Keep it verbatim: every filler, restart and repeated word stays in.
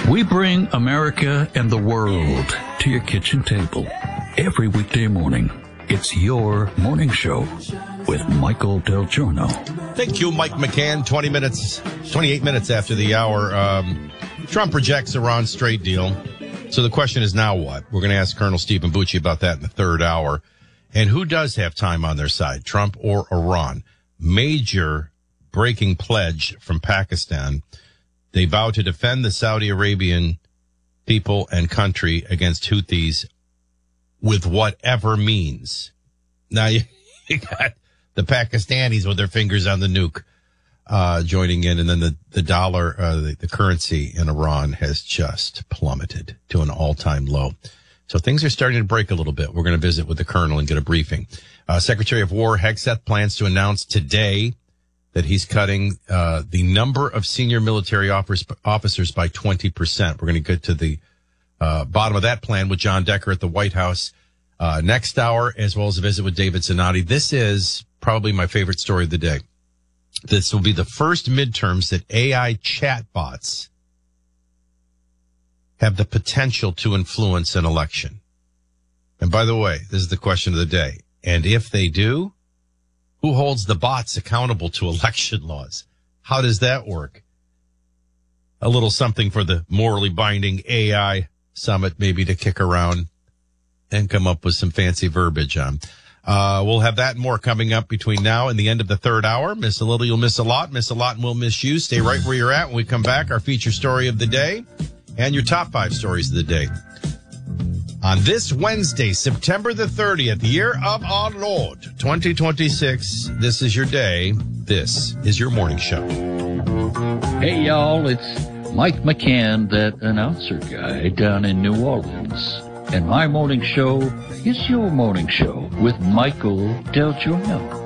We bring America and the world to your kitchen table every weekday morning. It's your morning show with Michael Del Giorno. Thank you, Mike McCann. twenty minutes, twenty-eight minutes after the hour. Um, Trump rejects Iran trade deal. So the question is now what? We're going to ask Colonel Stephen Bucci about that in the third hour. And who does have time on their side, Trump or Iran? Major breaking pledge from Pakistan. They vow to defend the Saudi Arabian people and country against Houthis with whatever means. Now, you, you got the Pakistanis with their fingers on the nuke uh, joining in, and then the, the dollar, uh, the, the currency in Iran has just plummeted to an all-time low. So things are starting to break a little bit. We're going to visit with the colonel and get a briefing. Uh, Secretary of War Hegseth plans to announce today that he's cutting uh, the number of senior military officers by twenty percent. We're going to get to the uh, bottom of that plan with John Decker at the White House uh, next hour, as well as a visit with David Zanotti. This is probably my favorite story of the day. This will be the first midterms that A I chatbots have the potential to influence an election. And by the way, this is the question of the day. And if they do, who holds the bots accountable to election laws? How does that work? A little something for the morally binding A I summit, maybe to kick around and come up with some fancy verbiage on. Uh, we'll have that and more coming up between now and the end of the third hour. Miss a little, you'll miss a lot. Miss a lot, and we'll miss you. Stay right where you're at. When we come back, our feature story of the day and your top five stories of the day. On this Wednesday, September the thirtieth, year of our Lord, twenty twenty-six, this is your day. This is your morning show. Hey, y'all, it's Mike McCann, that announcer guy down in New Orleans. And my morning show is your morning show with Michael Del Giorno.